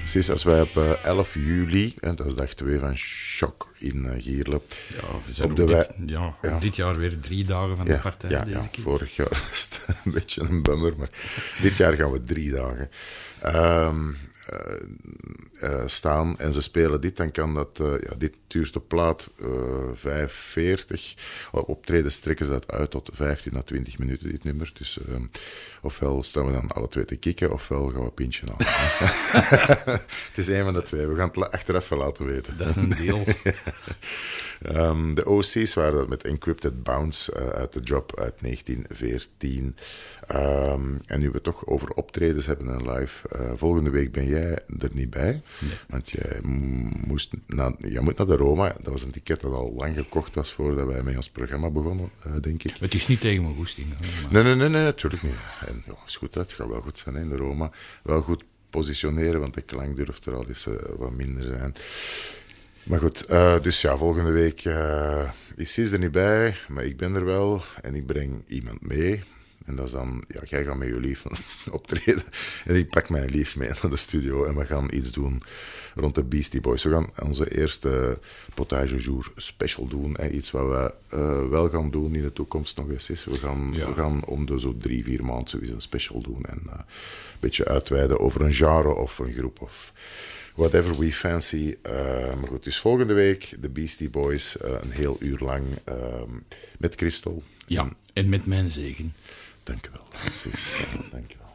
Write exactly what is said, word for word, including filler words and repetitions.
Precies, als wij op uh, elf juli, hè, dat is dag twee van Shock in uh, Gierle. Ja, we zijn op dit, wij... ja, ja. dit jaar weer drie dagen van ja, de partij. Ja, deze ja. keer. Vorig jaar was het een beetje een bummer, maar dit jaar gaan we drie dagen um, uh, uh, staan en ze spelen dit, dan kan dat, uh, ja, dit duurste plaat uh, vijf veertig. Optreden strekken ze dat uit tot vijftien à twintig minuten, dit nummer. Dus uh, ofwel staan we dan alle twee te kikken, ofwel gaan we pintje halen. Het is een van de twee. We gaan het achteraf wel laten weten. Dat is een deal. um, de O C's waren dat met Encrypted Bounce uh, uit de drop uit negentien veertien. Um, en nu we toch over optredens hebben en live. Uh, volgende week ben jij er niet bij. Nee. Want jij, moest na, jij moet naar de Roma. Dat was een ticket dat al lang gekocht was voordat wij met ons programma begonnen, uh, denk ik. Het is niet tegen mijn goesting. Maar... Nee, nee, nee, nee, natuurlijk niet. En ja, is goed, het gaat wel goed zijn hè, in de Roma. Wel goed positioneren, want de klank durft er al eens uh, wat minder zijn. Maar goed, uh, dus ja, volgende week uh, is Sis er niet bij, maar ik ben er wel en ik breng iemand mee. En dat is dan, ja, jij gaat met je lief optreden en ik pak mijn lief mee naar de studio en we gaan iets doen rond de Beastie Boys. We gaan onze eerste Potage Jour special doen, hè, iets wat we uh, wel gaan doen in de toekomst nog eens is. We gaan, ja. we gaan om de zo drie, vier maanden sowieso een special doen en uh, een beetje uitweiden over een genre of een groep of... Whatever we fancy. Uh, maar goed, dus volgende week de Beastie Boys, uh, een heel uur lang uh, met Christel. Ja, en met mijn zegen. Dank je wel. Precies, uh, dank je wel.